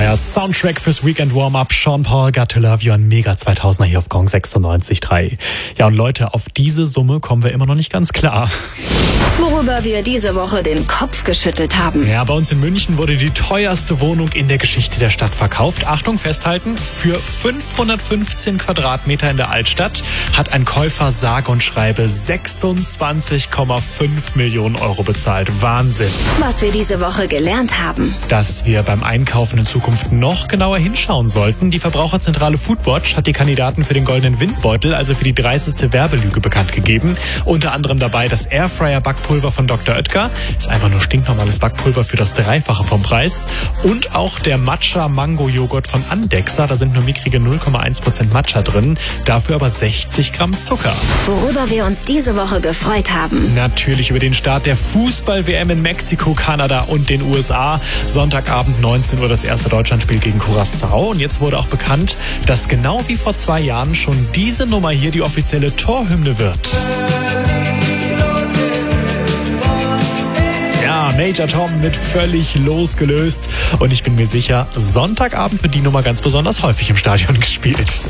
Neuer Soundtrack fürs Weekend Warm-Up. Sean Paul, Got to Love You, ein mega 2000er hier auf Gong 96.3. Ja, und Leute, auf diese Summe kommen wir immer noch nicht ganz klar. Worüber wir diese Woche den Kopf geschüttelt haben. Ja, bei uns in München wurde die teuerste Wohnung in der Geschichte der Stadt verkauft. Achtung, festhalten, für 515 Quadratmeter in der Altstadt hat ein Käufer sage und schreibe 26,5 Millionen Euro bezahlt. Wahnsinn. Was wir diese Woche gelernt haben. Dass wir beim Einkaufen in Zukunft noch genauer hinschauen sollten. Die Verbraucherzentrale Foodwatch hat die Kandidaten für den goldenen Windbeutel, also für die dreisteste Werbelüge, bekannt gegeben. Unter anderem dabei das Airfryer-Backpulver von Dr. Oetker. Ist einfach nur stinknormales Backpulver für das Dreifache vom Preis. Und auch der Matcha-Mango-Joghurt von Andexer. Da sind nur mickrige 0,1% Matcha drin. Dafür aber 60 Gramm Zucker. Worüber wir uns diese Woche gefreut haben. Natürlich über den Start der Fußball-WM in Mexiko, Kanada und den USA. Sonntagabend 19 Uhr das erste Deutschlandspiel gegen Curaçao. Und jetzt wurde auch bekannt, dass genau wie vor 2 Jahren schon diese Nummer hier die offizielle Torhymne wird. Ja, Major Tom mit Völlig losgelöst. Und ich bin mir sicher, Sonntagabend wird die Nummer ganz besonders häufig im Stadion gespielt.